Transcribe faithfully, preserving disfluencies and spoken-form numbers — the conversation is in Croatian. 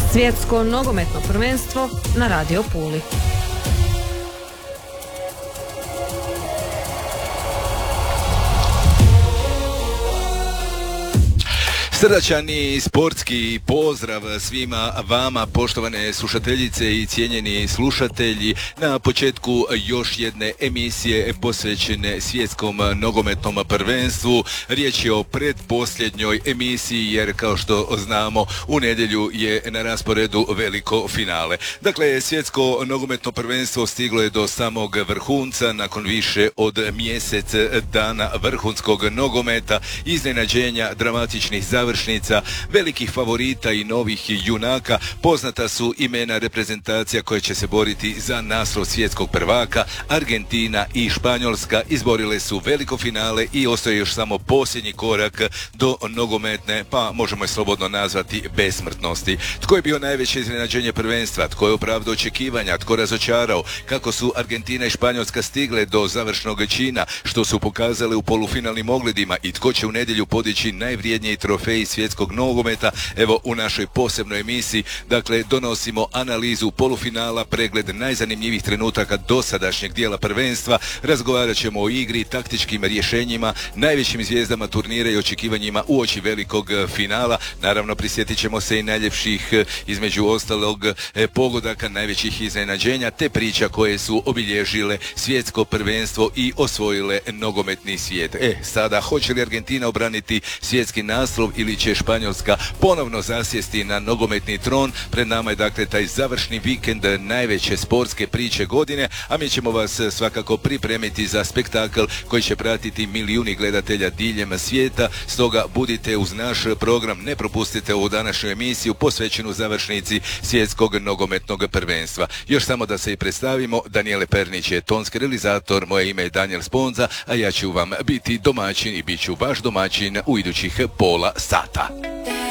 Svjetsko nogometno prvenstvo na Radio Puli. Srdačan i sportski pozdrav svima vama, poštovane slušateljice i cijenjeni slušatelji, na početku još jedne emisije posvećene svjetskom nogometnom prvenstvu. Riječ je o predposljednjoj emisiji jer, kao što znamo, u nedjelju je na rasporedu veliko finale. Dakle, svjetsko nogometno prvenstvo stiglo je do samog vrhunca nakon više od mjesec dana vrhunskog nogometa, iznenađenja, dramatičnih završenika, vršnica, velikih favorita i novih junaka. Poznata su imena reprezentacija koje će se boriti za naslov svjetskog prvaka. Argentina i Španjolska izborile su veliko finale i ostaje još samo posljednji korak do nogometne, pa možemo je slobodno nazvati, besmrtnosti. Tko je bio najveće iznenađenje prvenstva? Tko je opravdao očekivanja? Tko razočarao? Kako su Argentina i Španjolska stigle do završnog čina? Što su pokazale u polufinalnim ogledima? I tko će u nedjelju podići najvrijedniji trofej svjetskog nogometa? Evo, u našoj posebnoj emisiji, dakle, donosimo analizu polufinala, pregled najzanimljivijih trenutaka dosadašnjeg dijela prvenstva, razgovarat ćemo o igri, taktičkim rješenjima, najvećim zvijezdama turnira i očekivanjima uoči velikog finala. Naravno, prisjetit ćemo se i najljepših, između ostalog, pogodaka, najvećih iznenađenja, te priča koje su obilježile svjetsko prvenstvo i osvojile nogometni svijet. E, sada, hoće li Argentina obraniti svjetski naslov ili će Španjolska ponovno zasjesti na nogometni tron? Pred nama je, dakle, taj završni vikend najveće sportske priče godine, a mi ćemo vas svakako pripremiti za spektakl koji će pratiti milijuni gledatelja diljem svijeta. Stoga budite uz naš program, ne propustite ovu današnju emisiju posvećenu završnici svjetskog nogometnog prvenstva. Još samo da se i predstavimo, Danijele Pernić je tonski realizator, moje ime je Daniel Sponza, a ja ću vam biti domaćin i bit ću vaš domaćin u idućih pola sata.